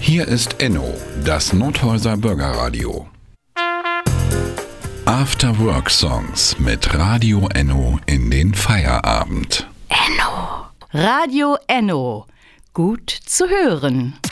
Hier ist Enno, das Nothäuser Bürgerradio. After Work Songs mit Radio Enno in den Feierabend. Enno. Radio Enno. Gut zu hören.